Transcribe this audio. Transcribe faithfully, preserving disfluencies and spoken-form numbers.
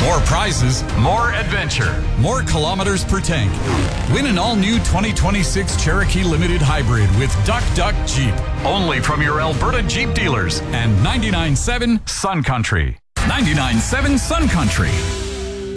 More prizes, more adventure, more kilometers per tank. Win an all-new twenty twenty-six Cherokee Limited Hybrid with Duck Duck Jeep. Only from your Alberta Jeep dealers and ninety-nine point seven Sun Country. ninety-nine point seven Sun Country.